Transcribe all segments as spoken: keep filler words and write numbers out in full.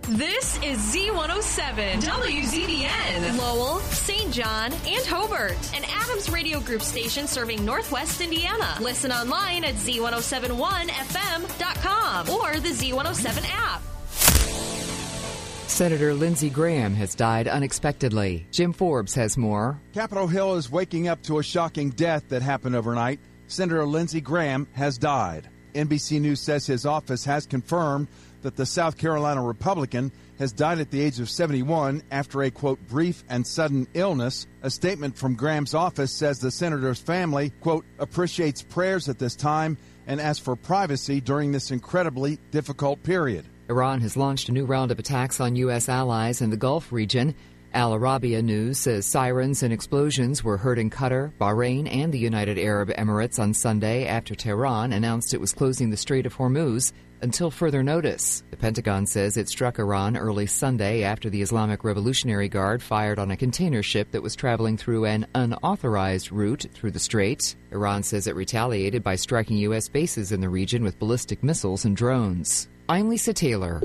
This is Z one oh seven, W Z B N, Lowell, Saint John, and Hobart, an Adams Radio Group station serving Northwest Indiana. Listen online at Z one oh seven one F M dot com or the Z one oh seven app. Senator Lindsey Graham has died unexpectedly. Jim Forbes has more. Capitol Hill is waking up to a shocking death that happened overnight. Senator Lindsey Graham has died. N B C News says his office has confirmed that the South Carolina Republican has died at the age of seventy-one after a, quote, brief and sudden illness. A statement from Graham's office says the senator's family, quote, appreciates prayers at this time and asks for privacy during this incredibly difficult period. Iran has launched a new round of attacks on U S allies in the Gulf region. Al Arabiya News says sirens and explosions were heard in Qatar, Bahrain, and the United Arab Emirates on Sunday after Tehran announced it was closing the Strait of Hormuz until further notice. The Pentagon says it struck Iran early Sunday after the Islamic Revolutionary Guard fired on a container ship that was traveling through an unauthorized route through the strait. Iran says it retaliated by striking U S bases in the region with ballistic missiles and drones. I'm Lisa Taylor.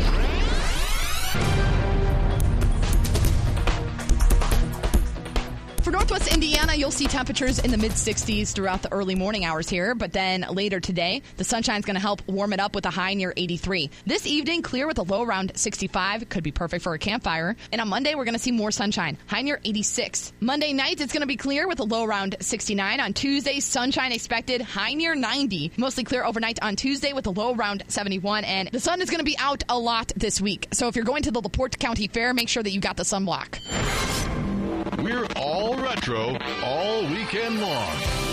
For Northwest Indiana, you'll see temperatures in the mid-sixties throughout the early morning hours here, but then later today, the sunshine's going to help warm it up with a high near eighty-three. This evening, clear with a low around sixty-five. Could be perfect for a campfire. And on Monday, we're going to see more sunshine, high near eighty-six. Monday night, it's going to be clear with a low around sixty-nine. On Tuesday, sunshine expected, high near ninety. Mostly clear overnight on Tuesday with a low around seventy-one. And the sun is going to be out a lot this week. So if you're going to the LaPorte County Fair, make sure that you got the sunblock. We're all retro all weekend long.